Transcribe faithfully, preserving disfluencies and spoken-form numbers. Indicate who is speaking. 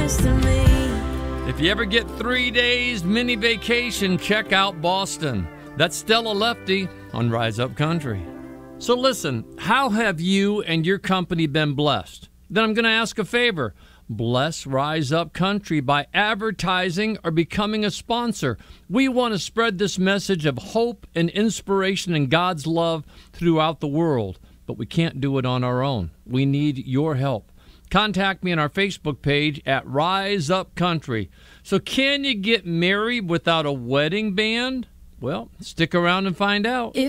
Speaker 1: promise to me.
Speaker 2: If you ever get three days mini vacation, check out Boston. That's Stella Lefty on Rise Up Country. So listen, how have you and your company been blessed? Then I'm going to ask a favor. Bless Rise Up Country by advertising or becoming a sponsor. We want to spread this message of hope and inspiration and God's love throughout the world, but we can't do it on our own. We need your help. Contact me on our Facebook page at Rise Up Country. So can you get married without a wedding band? Well, stick around and find out.
Speaker 1: If